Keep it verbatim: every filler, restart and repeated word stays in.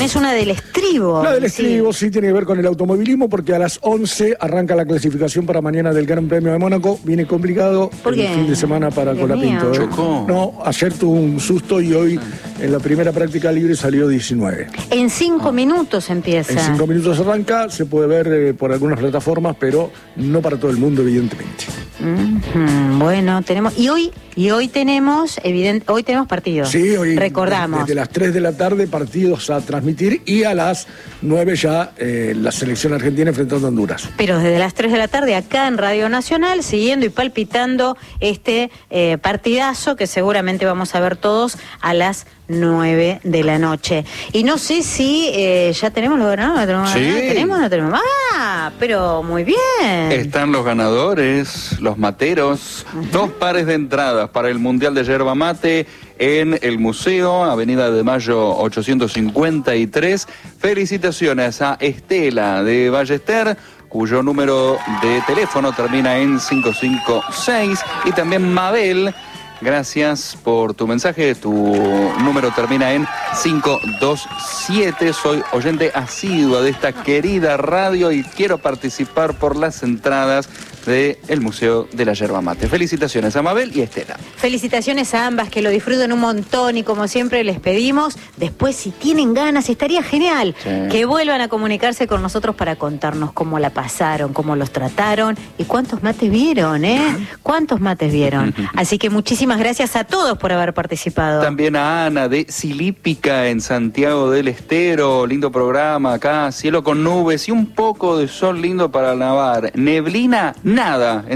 tenés una del estribo. La del estribo sí. sí tiene que ver con el automovilismo, porque a las once arranca la clasificación para mañana del Gran Premio de Mónaco. Viene complicado el fin de semana para Dios Colapinto. ¿eh? ¿Chocó? No, ayer tuvo un susto y hoy en la primera práctica libre salió diecinueve. En cinco ah. minutos empieza. En cinco minutos arranca, se puede ver eh, por algunas plataformas, pero no para todo el mundo, evidentemente. Mm-hmm. Bueno, tenemos... Y hoy, y hoy tenemos, evidente, hoy tenemos partidos. Sí, hoy recordamos. Desde las tres de la tarde partidos a transmitir y a las nueve ya eh, la selección argentina enfrentando a Honduras. Pero desde las tres de la tarde acá en Radio Nacional, siguiendo y palpitando este eh, partidazo que seguramente vamos a ver todos a las nueve de la noche. Y no sé si eh, ya tenemos los ganadores. Sí. ¿Tenemos o no tenemos? Ah, pero muy bien. Están los ganadores, los materos. Uh-huh. Dos pares de entradas para el Mundial de Yerba Mate en el Museo, Avenida de Mayo ochocientos cincuenta y tres. Felicitaciones a Estela de Ballester, cuyo número de teléfono termina en cinco cinco seis, y también Mabel. Gracias por tu mensaje, tu número termina en cinco dos siete. Soy oyente asidua de esta querida radio y quiero participar por las entradas del Museo de la Yerba Mate. Felicitaciones a Mabel y a Estela. Felicitaciones a ambas, que lo disfruten un montón y como siempre les pedimos, después si tienen ganas, estaría genial sí. que vuelvan a comunicarse con nosotros para contarnos cómo la pasaron, cómo los trataron y cuántos mates vieron, ¿eh? ¿Cuántos mates vieron? Así que muchísimas gracias a todos por haber participado. También a Ana de Silípica en Santiago del Estero, lindo programa acá, cielo con nubes y un poco de sol lindo para lavar. Neblina, nada.